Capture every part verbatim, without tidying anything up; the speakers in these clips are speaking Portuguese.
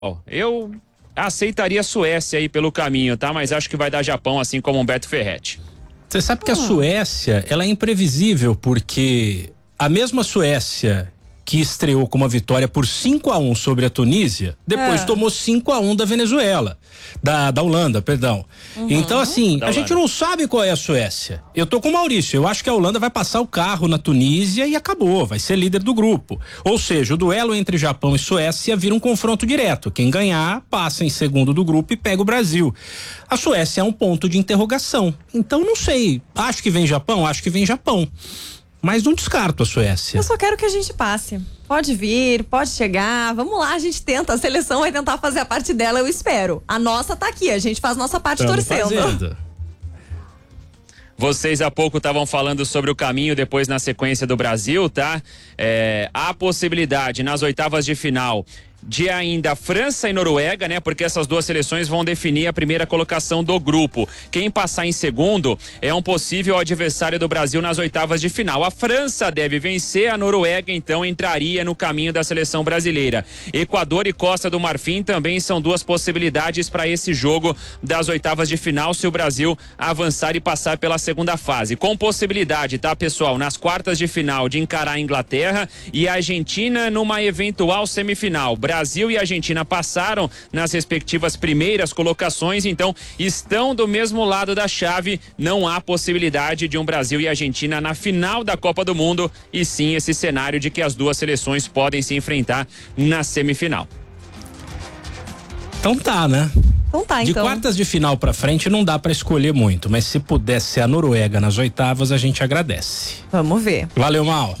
Eu aceitaria a Suécia aí pelo caminho, tá? Mas acho que vai dar Japão, assim como o Humberto Ferretti. Você sabe que a Suécia, ela é imprevisível, porque a mesma Suécia que estreou com uma vitória por cinco a um sobre a Tunísia, depois é. tomou cinco a um da Venezuela, da, da Holanda, perdão. Uhum. Então, assim, da a Holanda. gente não sabe qual é a Suécia. Eu tô com o Maurício, eu acho que a Holanda vai passar o carro na Tunísia e acabou, vai ser líder do grupo. Ou seja, o duelo entre Japão e Suécia vira um confronto direto. Quem ganhar, passa em segundo do grupo e pega o Brasil. A Suécia é um ponto de interrogação. Então, não sei, acho que vem Japão, acho que vem Japão. Mas não descarto a Suécia. Eu só quero que a gente passe. Pode vir, pode chegar. Vamos lá, a gente tenta. A seleção vai tentar fazer a parte dela, eu espero. A nossa tá aqui, a gente faz nossa parte Tamo torcendo. Fazendo. Vocês há pouco estavam falando sobre o caminho depois na sequência do Brasil, tá? É, há possibilidade nas oitavas de final de ainda França e Noruega, né? Porque essas duas seleções vão definir a primeira colocação do grupo. Quem passar em segundo é um possível adversário do Brasil nas oitavas de final. A França deve vencer, a Noruega então entraria no caminho da seleção brasileira. Equador e Costa do Marfim também são duas possibilidades para esse jogo das oitavas de final, se o Brasil avançar e passar pela segunda fase. Com possibilidade, tá, pessoal, nas quartas de final de encarar a Inglaterra e a Argentina numa eventual semifinal. Brasil e Argentina passaram nas respectivas primeiras colocações, então estão do mesmo lado da chave. Não há possibilidade de um Brasil e Argentina na final da Copa do Mundo, e sim esse cenário de que as duas seleções podem se enfrentar na semifinal. Então tá, né? Então tá, de então. quartas de final pra frente não dá pra escolher muito, mas se pudesse ser a Noruega nas oitavas, a gente agradece. Vamos ver. Valeu, Mal.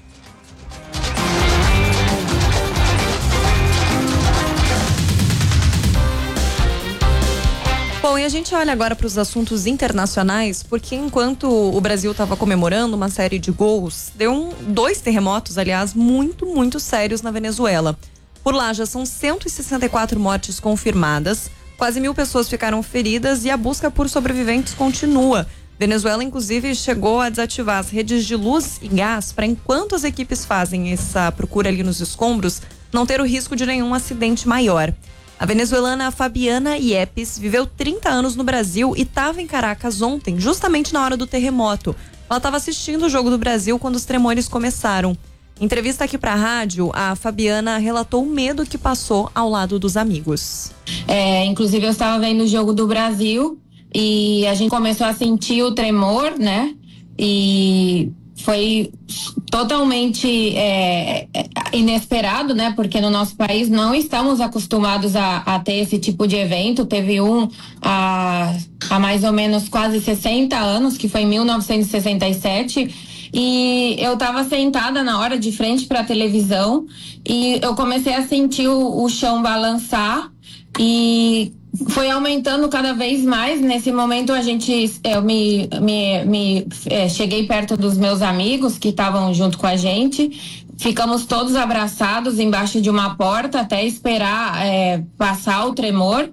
Bom, e a gente olha agora para os assuntos internacionais, porque enquanto o Brasil estava comemorando uma série de gols, deu um, dois terremotos, aliás, muito, muito sérios na Venezuela. Por lá já são cento e sessenta e quatro mortes confirmadas, quase mil pessoas ficaram feridas e a busca por sobreviventes continua. Venezuela, inclusive, chegou a desativar as redes de luz e gás para, enquanto as equipes fazem essa procura ali nos escombros, não ter o risco de nenhum acidente maior. A venezuelana Fabiana Yepes viveu trinta anos no Brasil e estava em Caracas ontem, justamente na hora do terremoto. Ela estava assistindo o jogo do Brasil quando os tremores começaram. Em entrevista aqui para a rádio, a Fabiana relatou o medo que passou ao lado dos amigos. É, inclusive, eu estava vendo o jogo do Brasil e a gente começou a sentir o tremor, né? E foi totalmente é, inesperado, né? Porque no nosso país não estamos acostumados a, a ter esse tipo de evento. Teve um há, há mais ou menos quase sessenta anos, que foi em mil novecentos e sessenta e sete. E eu estava sentada na hora de frente para a televisão e eu comecei a sentir o, o chão balançar e foi aumentando cada vez mais. Nesse momento a gente, eu me, me, me é, cheguei perto dos meus amigos que estavam junto com a gente, ficamos todos abraçados embaixo de uma porta até esperar é, passar o tremor.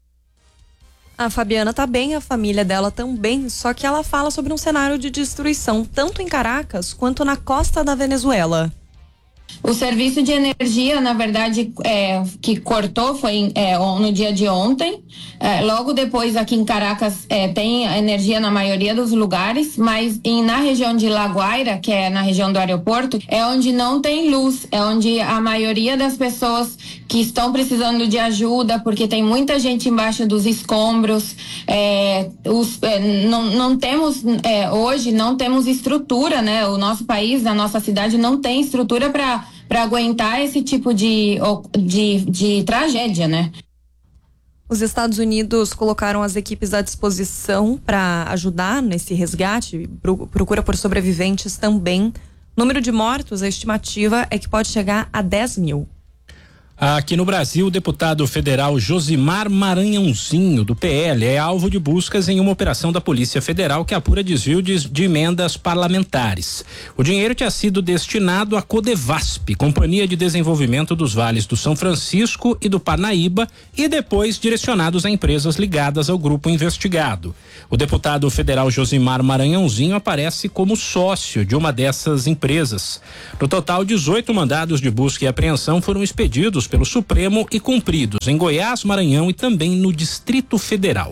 A Fabiana tá bem, a família dela também, só que ela fala sobre um cenário de destruição, tanto em Caracas quanto na costa da Venezuela. O serviço de energia, na verdade, é, que cortou foi é, no dia de ontem. É, logo depois, aqui em Caracas, é, tem energia na maioria dos lugares, mas em, na região de La Guaira, que é na região do aeroporto, é onde não tem luz, é onde a maioria das pessoas que estão precisando de ajuda, porque tem muita gente embaixo dos escombros. É, os, é, não, não temos, é, hoje, não temos estrutura, né? O nosso país, a nossa cidade não tem estrutura para para aguentar esse tipo de, de, de tragédia, né? Os Estados Unidos colocaram as equipes à disposição para ajudar nesse resgate, procura por sobreviventes também. O número de mortos, a estimativa é que pode chegar a dez mil. Aqui no Brasil, o deputado federal Josimar Maranhãozinho, do P L, é alvo de buscas em uma operação da Polícia Federal que apura desvio de, de emendas parlamentares. O dinheiro tinha sido destinado à Codevasp, Companhia de Desenvolvimento dos Vales do São Francisco e do Parnaíba, e depois direcionados a empresas ligadas ao grupo investigado. O deputado federal Josimar Maranhãozinho aparece como sócio de uma dessas empresas. No total, dezoito mandados de busca e apreensão foram expedidos pelo Supremo e cumpridos em Goiás, Maranhão e também no Distrito Federal.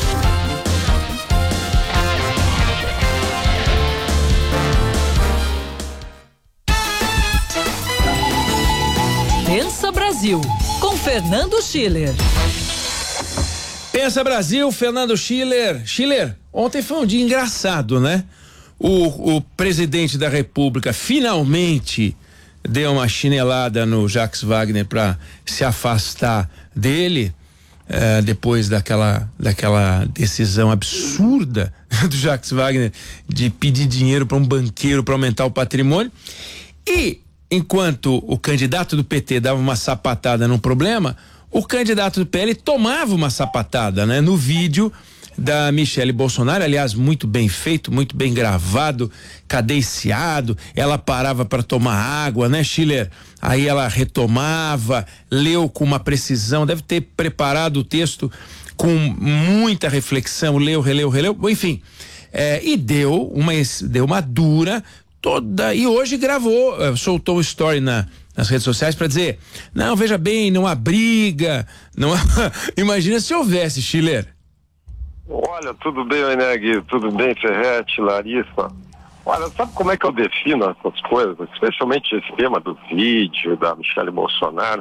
Pensa Brasil, com Fernando Schiller. Pensa Brasil, Fernando Schiller. Schiller, ontem foi um dia engraçado, né? O, o presidente da República finalmente deu uma chinelada no Jacques Wagner para se afastar dele, eh, depois daquela, daquela decisão absurda do Jacques Wagner de pedir dinheiro para um banqueiro para aumentar o patrimônio. E enquanto o candidato do P T dava uma sapatada num problema, o candidato do P L tomava uma sapatada, né? No vídeo da Michele Bolsonaro, aliás, muito bem feito, muito bem gravado, cadenciado, ela parava para tomar água, né, Schiller? Aí ela retomava, leu com uma precisão, deve ter preparado o texto com muita reflexão, leu, releu, releu, enfim, é, e deu uma, deu uma dura toda, e hoje gravou, soltou o story na, nas redes sociais para dizer, não, veja bem, não há briga, não há... Imagina se houvesse, Schiller. Olha, tudo bem, Eneg, tudo bem, Ferretti, Larissa. Olha, sabe como é que eu defino essas coisas, especialmente esse tema do vídeo da Michele Bolsonaro,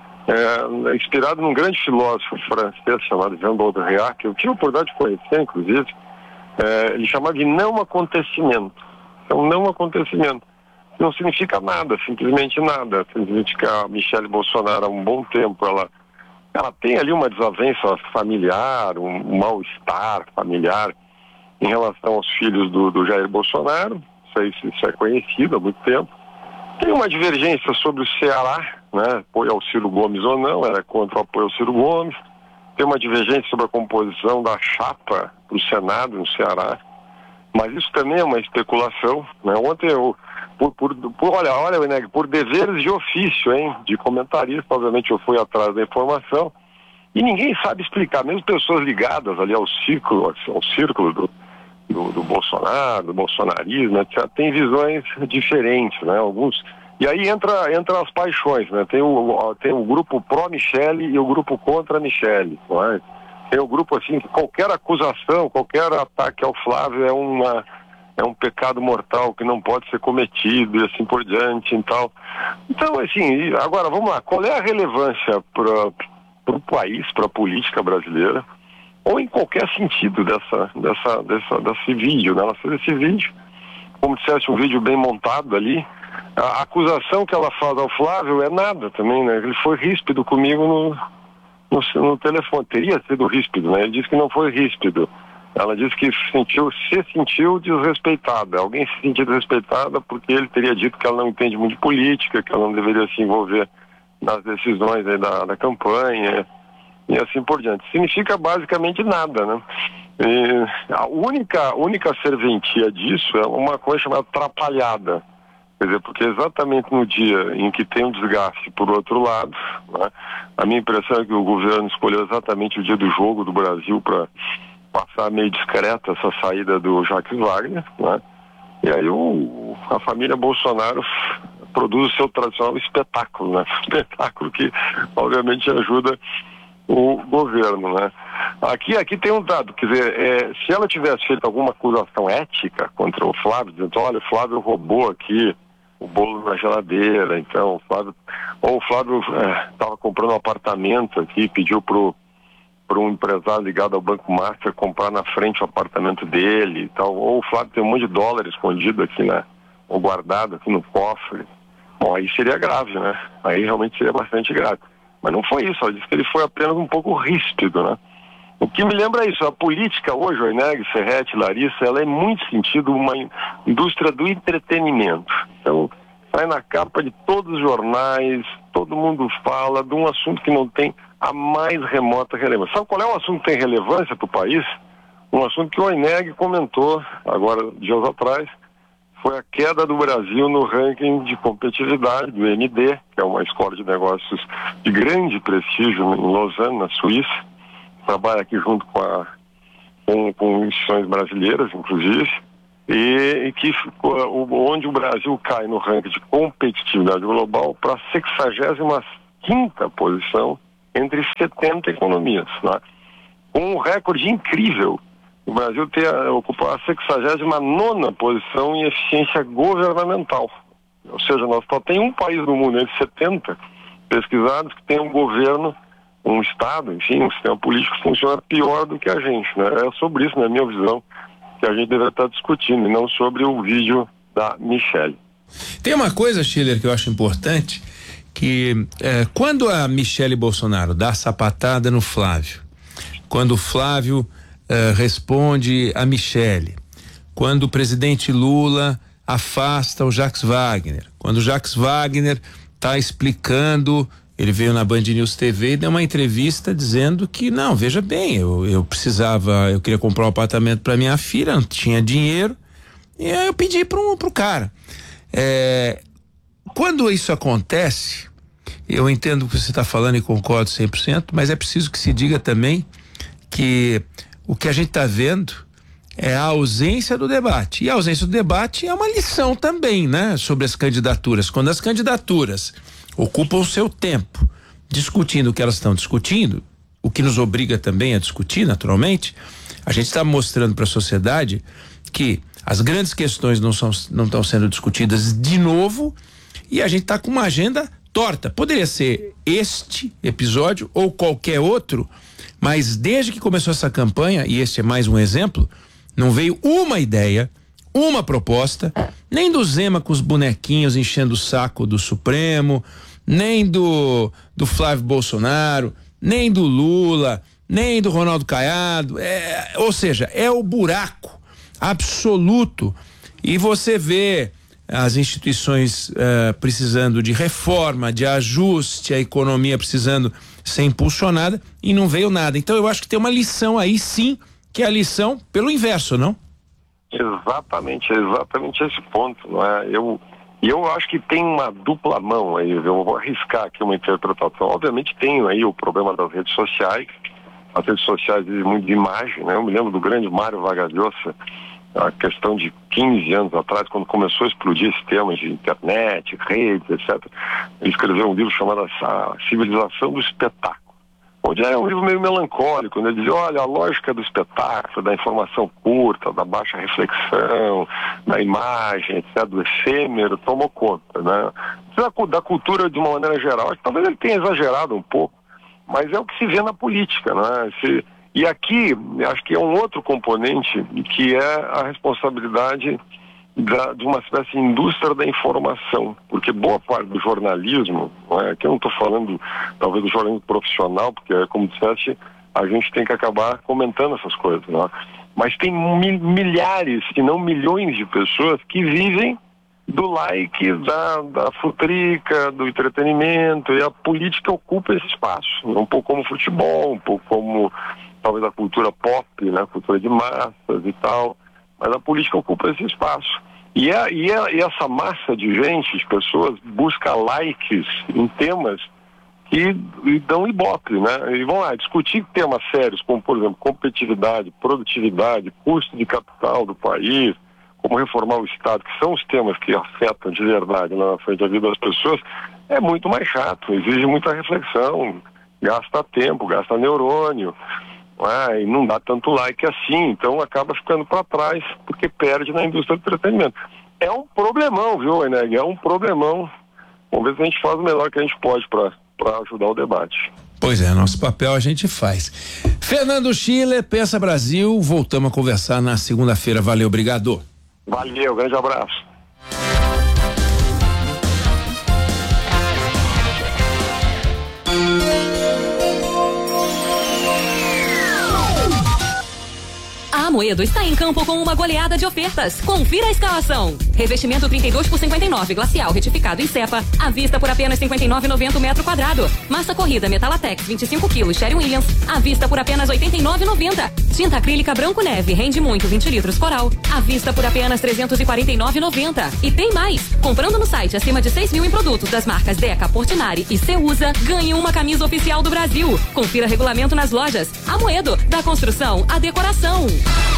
é, inspirado num grande filósofo francês chamado Jean Baudrillard, que eu tive a oportunidade de conhecer, inclusive, é, ele chamava de não acontecimento. Então, não acontecimento. Não significa nada, simplesmente nada. Simplesmente que a Michele Bolsonaro, há um bom tempo, ela, ela tem ali uma desavença familiar, um, um mal-estar familiar em relação aos filhos do, do Jair Bolsonaro. Isso, aí, isso é conhecido há muito tempo. Tem uma divergência sobre o Ceará, né? Apoio ao Ciro Gomes ou não, ela é contra o apoio ao Ciro Gomes. Tem uma divergência sobre a composição da chapa para o Senado no Ceará. Mas isso também é uma especulação, né? Ontem eu, por, por, por, olha, olha, Eneg, por deveres de ofício, hein, de comentarista, obviamente eu fui atrás da informação e ninguém sabe explicar, mesmo pessoas ligadas ali ao círculo, ao círculo do, do, do Bolsonaro, do bolsonarismo, etcétera, tem visões diferentes, né? Alguns, e aí entra, entra as paixões, né? Tem o, tem o grupo pró-Michele e o grupo contra-Michele, não é? Tem o grupo assim que qualquer acusação, qualquer ataque ao Flávio é uma é um pecado mortal que não pode ser cometido e assim por diante e tal. Então, assim, agora vamos lá, qual é a relevância para o país, para a política brasileira, ou em qualquer sentido dessa, dessa, dessa, desse vídeo, né? Ela fez esse vídeo, como dissesse, um vídeo bem montado ali. A acusação que ela faz ao Flávio é nada também, né? Ele foi ríspido comigo no No, no telefone, teria sido ríspido, né? Ele disse que não foi ríspido. Ela disse que se sentiu, se sentiu desrespeitada. Alguém se sentiu desrespeitada porque ele teria dito que ela não entende muito de política, que ela não deveria se envolver nas decisões aí da, da campanha e assim por diante. Significa basicamente nada, né? E a única, única serventia disso é uma coisa chamada atrapalhada. Quer dizer, porque exatamente no dia em que tem um desgaste por outro lado, né, a minha impressão é que o governo escolheu exatamente o dia do jogo do Brasil para passar meio discreta essa saída do Jacques Wagner, né, e aí o, a família Bolsonaro produz o seu tradicional espetáculo, né, espetáculo que obviamente ajuda o governo, né. Aqui, aqui tem um dado, quer dizer, é, se ela tivesse feito alguma acusação ética contra o Flávio, dizendo, olha, o Flávio roubou aqui o bolo na geladeira, então o Flávio, ou o Flávio estava é, comprando um apartamento aqui, pediu pro para um empresário ligado ao Banco Master comprar na frente o apartamento dele e tal, ou o Flávio tem um monte de dólar escondido aqui, né, ou guardado aqui no cofre. Bom, aí seria grave, né, aí realmente seria bastante grave, mas não foi isso, ela disse que ele foi apenas um pouco ríspido, né. O que me lembra isso, a política hoje, o Eneg, Ferretti, Larissa, ela é muito sentido uma indústria do entretenimento. Então, sai na capa de todos os jornais, todo mundo fala de um assunto que não tem a mais remota relevância. Sabe qual é o assunto que tem relevância para o país? Um assunto que o Eneg comentou agora, dias atrás, foi a queda do Brasil no ranking de competitividade do M D, que é uma escola de negócios de grande prestígio em Lausanne, na Suíça. Trabalha aqui junto com, a, com, com instituições brasileiras, inclusive, e, e que onde o Brasil cai no ranking de competitividade global para a sexagésima quinta posição entre setenta economias, né? Com um recorde incrível. O Brasil tem a, ocupar a sexagésima nona posição em eficiência governamental. Ou seja, nós só tem um país no mundo entre setenta pesquisados que tem um governo, um Estado, enfim, um sistema político que funciona pior do que a gente, né? É sobre isso, na minha visão, que a gente deve estar discutindo, e não sobre o vídeo da Michelle. Tem uma coisa, Schiller, que eu acho importante, que é, quando a Michelle Bolsonaro dá a sapatada no Flávio, quando o Flávio é, responde a Michelle, quando o presidente Lula afasta o Jacques Wagner, quando o Jacques Wagner está explicando, ele veio na Band News T V e deu uma entrevista dizendo que não, veja bem, eu, eu precisava, eu queria comprar um apartamento para minha filha, não tinha dinheiro, e aí eu pedi pro, pro cara. É, quando isso acontece, eu entendo o que você está falando e concordo cem por cento, mas é preciso que se diga também que o que a gente está vendo é a ausência do debate. E a ausência do debate é uma lição também, né? Sobre as candidaturas. Quando as candidaturas ocupam o seu tempo discutindo o que elas estão discutindo, o que nos obriga também a discutir, naturalmente, a gente está mostrando para a sociedade que as grandes questões não são, não estão sendo discutidas de novo e a gente está com uma agenda torta. Poderia ser este episódio ou qualquer outro, mas desde que começou essa campanha, e este é mais um exemplo, não veio uma ideia, uma proposta, nem do Zema com os bonequinhos enchendo o saco do Supremo, nem do, do Flávio Bolsonaro, nem do Lula, nem do Ronaldo Caiado, é, ou seja, é o buraco absoluto. E você vê as instituições uh, precisando de reforma, de ajuste, a economia precisando ser impulsionada e não veio nada. Então eu acho que tem uma lição aí sim, que é a lição pelo inverso, não? Exatamente, exatamente esse ponto, não é? Eu, eu acho que tem uma dupla mão aí, eu vou arriscar aqui uma interpretação. Obviamente tem aí o problema das redes sociais, as redes sociais dizem muito de imagem, né? Eu me lembro do grande Mário Vargas Llosa, a questão de quinze anos atrás, quando começou a explodir esse tema de internet, redes, etcétera. Ele escreveu um livro chamado A Civilização do Espetáculo, onde é um livro meio melancólico, né? Ele dizia, olha, a lógica do espetáculo, da informação curta, da baixa reflexão, da imagem, etcétera, do efêmero, tomou conta, né? Da, da cultura de uma maneira geral. Acho que talvez ele tenha exagerado um pouco, mas é o que se vê na política, né? Se, e aqui, acho que é um outro componente, que é a responsabilidade da, de uma espécie de indústria da informação, porque boa parte do jornalismo, não é? Aqui eu não estou falando talvez do jornalismo profissional, porque como disseste, a gente tem que acabar comentando essas coisas, não é? Mas tem mil, milhares, se não milhões de pessoas que vivem do like, da, da futrica, do entretenimento, e a política ocupa esse espaço, um pouco como futebol, um pouco como talvez a cultura pop, né, cultura de massas e tal, mas a política ocupa esse espaço. E, é, e, é, e essa massa de gente, de pessoas, busca likes em temas que e dão ibope, né? E vão lá discutir temas sérios, como, por exemplo, competitividade, produtividade, custo de capital do país, como reformar o Estado, que são os temas que afetam de verdade na frente da vida das pessoas, é muito mais chato, exige muita reflexão, gasta tempo, gasta neurônio, não é? E não dá tanto like assim, então acaba ficando para trás, porque perde na indústria do entretenimento. É um problemão, viu, Eneg? É um problemão. Vamos ver se a gente faz o melhor que a gente pode para para ajudar o debate. Pois é, nosso papel a gente faz. Fernando Schiller, Pensa Brasil, voltamos a conversar na segunda-feira. Valeu, obrigado. Valeu, grande abraço. A Amoedo está em campo com uma goleada de ofertas. Confira a escalação. Revestimento trinta e dois por cinquenta e nove, glacial retificado em cepa, à vista por apenas cinquenta e nove reais e noventa centavos o metro quadrado. Massa corrida Metalatex vinte e cinco quilos, Sherwin Williams, à vista por apenas oitenta e nove reais e noventa centavos. Tinta acrílica Branco Neve, rende muito, vinte litros Coral, à vista por apenas trezentos e quarenta e nove reais e noventa centavos. E tem mais! Comprando no site acima de seis mil em produtos das marcas Deca, Portinari e Ceusa, ganhe uma camisa oficial do Brasil. Confira regulamento nas lojas. Amoedo, da construção à decoração.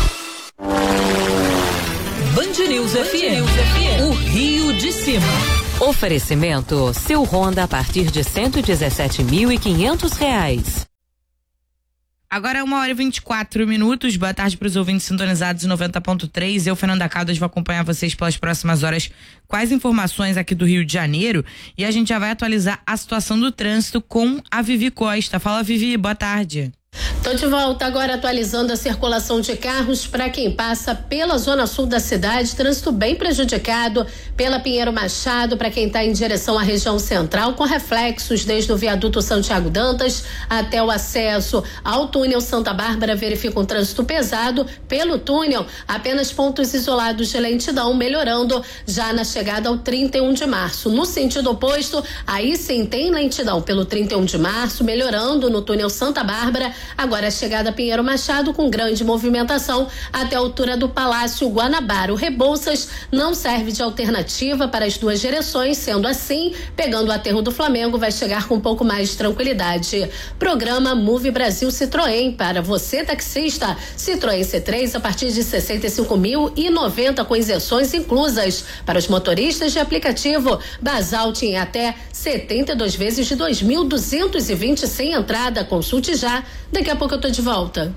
Band News F M, o Rio de Cima. Oferecimento, seu Honda a partir de cento e dezessete mil e quinhentos reais. Agora é uma hora e vinte e quatro minutos. Boa tarde para os ouvintes sintonizados em noventa ponto três. Eu, Fernanda Caldas, vou acompanhar vocês pelas próximas horas com as informações aqui do Rio de Janeiro. E a gente já vai atualizar a situação do trânsito com a Vivi Costa. Fala, Vivi, boa tarde. Tô de volta agora atualizando a circulação de carros para quem passa pela zona sul da cidade, trânsito bem prejudicado pela Pinheiro Machado para quem está em direção à região central, com reflexos desde o viaduto Santiago Dantas até o acesso ao túnel Santa Bárbara. Verifica um trânsito pesado pelo túnel, apenas pontos isolados de lentidão, melhorando já na chegada ao trinta e um de março. No sentido oposto, aí sim tem lentidão pelo trinta e um de março, melhorando no túnel Santa Bárbara. Agora a chegada a Pinheiro Machado com grande movimentação até a altura do Palácio Guanabara. O Rebouças não serve de alternativa para as duas direções, sendo assim, pegando o aterro do Flamengo, vai chegar com um pouco mais de tranquilidade. Programa Move Brasil Citroën para você taxista. Citroën C três a partir de sessenta e cinco mil e noventa com isenções inclusas. Para os motoristas de aplicativo, Basalt em até setenta e duas vezes de dois mil duzentos e vinte sem entrada. Consulte já. Daqui a pouco eu tô de volta.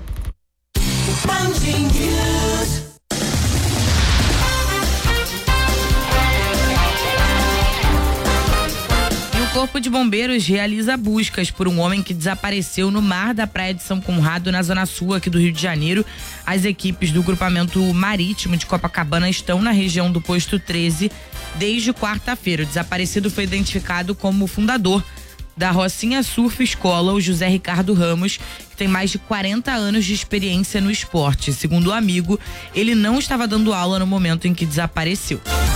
E o Corpo de Bombeiros realiza buscas por um homem que desapareceu no mar da Praia de São Conrado, na zona sul aqui do Rio de Janeiro. As equipes do grupamento marítimo de Copacabana estão na região do posto treze desde quarta-feira. O desaparecido foi identificado como o fundador da Rocinha Surf Escola, o José Ricardo Ramos, que tem mais de quarenta anos de experiência no esporte. Segundo o amigo, ele não estava dando aula no momento em que desapareceu.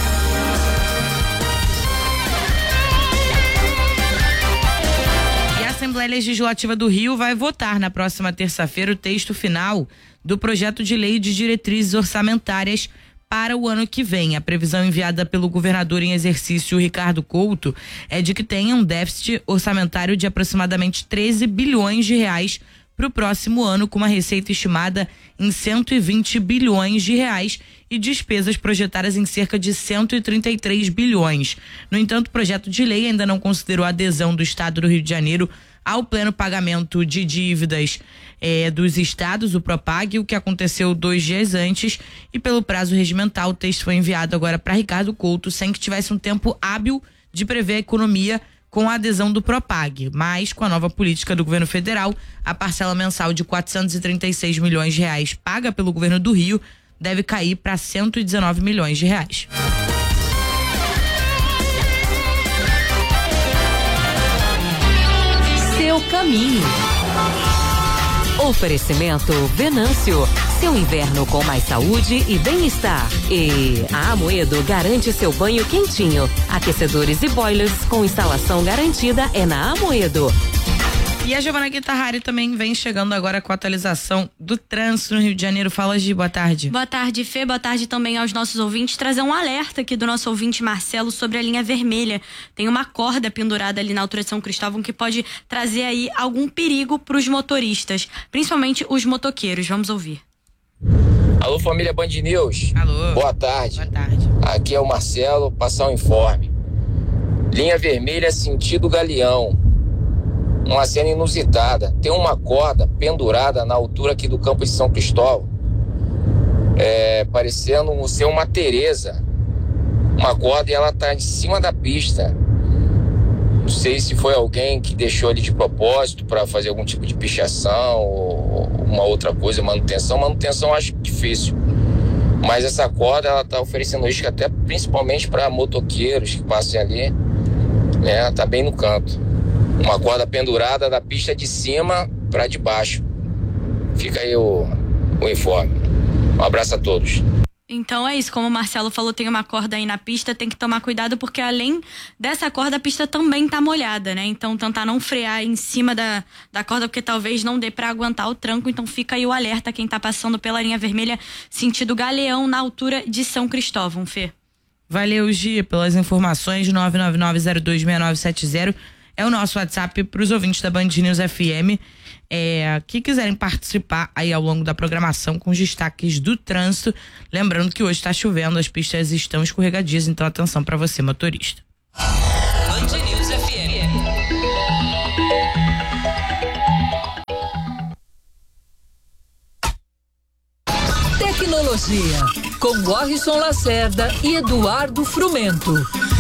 E a Assembleia Legislativa do Rio vai votar na próxima terça-feira o texto final do projeto de lei de diretrizes orçamentárias para o ano que vem. A previsão enviada pelo governador em exercício, Ricardo Couto, é de que tenha um déficit orçamentário de aproximadamente treze bilhões de reais para o próximo ano, com uma receita estimada em cento e vinte bilhões de reais e despesas projetadas em cerca de cento e trinta e três bilhões. No entanto, o projeto de lei ainda não considerou a adesão do Estado do Rio de Janeiro ao pleno pagamento de dívidas eh, dos estados, o Propag, o que aconteceu dois dias antes, e pelo prazo regimental o texto foi enviado agora para Ricardo Couto, sem que tivesse um tempo hábil de prever a economia com a adesão do Propag. Mas com a nova política do governo federal, a parcela mensal de quatrocentos e trinta e seis milhões de reais paga pelo governo do Rio deve cair para cento e dezenove milhões de reais. Seu caminho. Oferecimento Venâncio. Seu inverno com mais saúde e bem-estar. E a Amoedo garante seu banho quentinho. Aquecedores e boilers com instalação garantida é na Amoedo. E a Giovana Guitarrari também vem chegando agora com a atualização do trânsito no Rio de Janeiro. Fala, Gi, boa tarde. Boa tarde, Fê. Boa tarde também aos nossos ouvintes. Trazer um alerta aqui do nosso ouvinte Marcelo sobre a linha vermelha. Tem uma corda pendurada ali na altura de São Cristóvão que pode trazer aí algum perigo para os motoristas, principalmente os motoqueiros. Vamos ouvir. Alô, família Band News. Alô. Boa tarde. Boa tarde. Aqui é o Marcelo, passar um informe. Linha vermelha sentido Galeão. Uma cena inusitada. Tem uma corda pendurada na altura aqui do campo de São Cristóvão, é, parecendo ser uma Tereza. Uma corda e ela tá em cima da pista. Não sei se foi alguém que deixou ele de propósito para fazer algum tipo de pichação ou uma outra coisa, manutenção. Manutenção eu acho difícil. Mas essa corda ela tá oferecendo risco até principalmente para motoqueiros que passem ali, né? Tá bem no canto. Uma corda pendurada da pista de cima para de baixo. Fica aí o, o informe. Um abraço a todos. Então é isso, como o Marcelo falou, tem uma corda aí na pista, tem que tomar cuidado porque além dessa corda a pista também tá molhada, né? Então tentar não frear em cima da, da corda porque talvez não dê pra aguentar o tranco, então fica aí o alerta quem tá passando pela linha vermelha sentido Galeão na altura de São Cristóvão, Fê. Valeu, Gi, pelas informações. Nove nove nove zero dois seis nove sete zero é o nosso WhatsApp para os ouvintes da Band News F M, é, que quiserem participar aí ao longo da programação com os destaques do trânsito. Lembrando que hoje está chovendo, as pistas estão escorregadias, então atenção para você, motorista. Band News F M. Tecnologia, com Warrison Lacerda e Eduardo Frumento.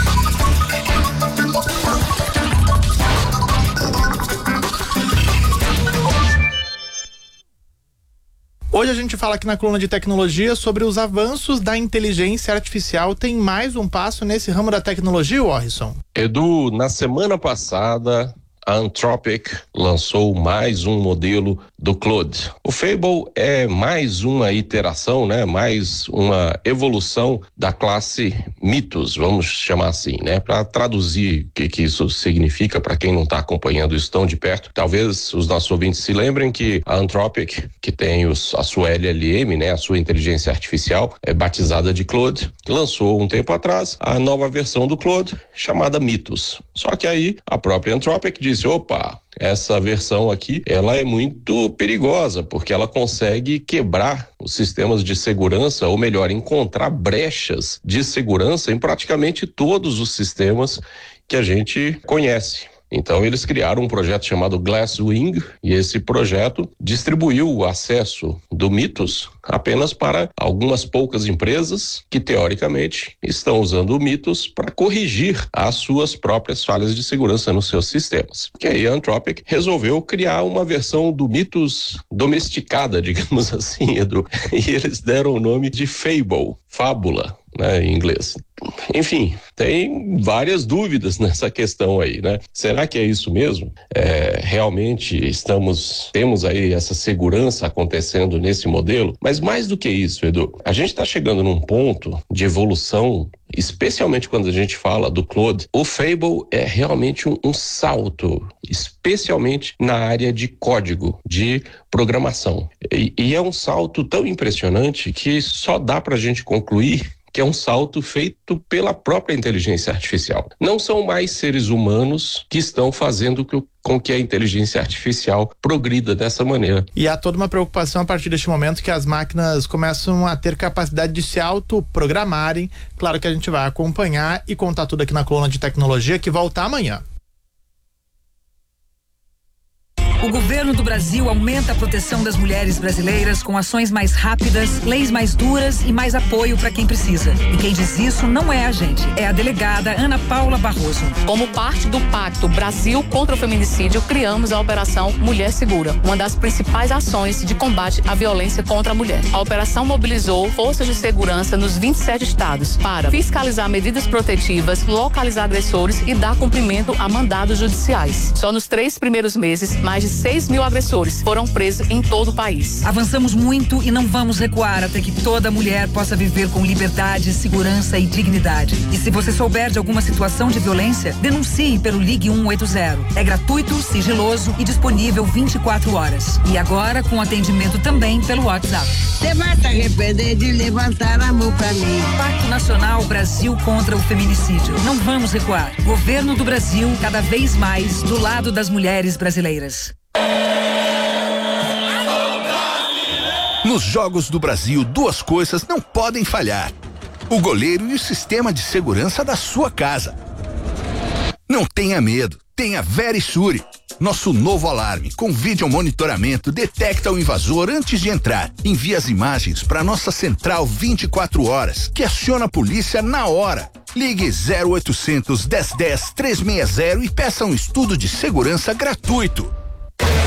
Hoje a gente fala aqui na coluna de tecnologia sobre os avanços da inteligência artificial. Tem mais um passo nesse ramo da tecnologia, Warrison? Edu, na semana passada, a Anthropic lançou mais um modelo do Claude. O Fable é mais uma iteração, né? Mais uma evolução da classe Mythos, vamos chamar assim, né? Para traduzir o que, que isso significa para quem não está acompanhando isso tão de perto. Talvez os nossos ouvintes se lembrem que a Anthropic, que tem os, a sua L L M, né? A sua inteligência artificial, é batizada de Claude, lançou um tempo atrás a nova versão do Claude, chamada Mythos. Só que aí a própria Anthropic disse, opa, essa versão aqui, ela é muito perigosa, porque ela consegue quebrar os sistemas de segurança, ou melhor, encontrar brechas de segurança em praticamente todos os sistemas que a gente conhece. Então eles criaram um projeto chamado Glasswing, e esse projeto distribuiu o acesso do Mythos apenas para algumas poucas empresas que teoricamente estão usando o Mythos para corrigir as suas próprias falhas de segurança nos seus sistemas. E aí a Anthropic resolveu criar uma versão do Mythos domesticada, digamos assim, Edu, e eles deram o nome de Fable, fábula, né, em inglês. Enfim, tem várias dúvidas nessa questão aí, né? Será que é isso mesmo? É, realmente estamos, temos aí essa segurança acontecendo nesse modelo? Mas mais do que isso, Edu, a gente está chegando num ponto de evolução, especialmente quando a gente fala do Claude. O Fable é realmente um, um salto, especialmente na área de código, de programação. E, e é um salto tão impressionante que só dá pra gente concluir que é um salto feito pela própria inteligência artificial. Não são mais seres humanos que estão fazendo com que a inteligência artificial progrida dessa maneira. E há toda uma preocupação a partir deste momento que as máquinas começam a ter capacidade de se autoprogramarem. Claro que a gente vai acompanhar e contar tudo aqui na coluna de tecnologia, que volta amanhã. O governo do Brasil aumenta a proteção das mulheres brasileiras com ações mais rápidas, leis mais duras e mais apoio para quem precisa. E quem diz isso não é a gente, é a delegada Ana Paula Barroso. Como parte do Pacto Brasil contra o Feminicídio, criamos a Operação Mulher Segura, uma das principais ações de combate à violência contra a mulher. A operação mobilizou forças de segurança nos vinte e sete estados para fiscalizar medidas protetivas, localizar agressores e dar cumprimento a mandados judiciais. Só nos três primeiros meses, mais de seis mil agressores foram presos em todo o país. Avançamos muito e não vamos recuar até que toda mulher possa viver com liberdade, segurança e dignidade. E se você souber de alguma situação de violência, denuncie pelo Ligue um oito zero. É gratuito, sigiloso e disponível vinte e quatro horas. E agora com atendimento também pelo WhatsApp. Você vai se arrepender de levantar a mão pra mim. Pacto Nacional Brasil contra o Feminicídio. Não vamos recuar. Governo do Brasil, cada vez mais do lado das mulheres brasileiras. Nos Jogos do Brasil, duas coisas não podem falhar: o goleiro e o sistema de segurança da sua casa. Não tenha medo, tenha Verisure. Nosso novo alarme com vídeo monitoramento detecta o invasor antes de entrar. Envia as imagens para nossa central vinte e quatro horas, que aciona a polícia na hora. Ligue zero oitocentos, dez dez, trezentos e sessenta e peça um estudo de segurança gratuito.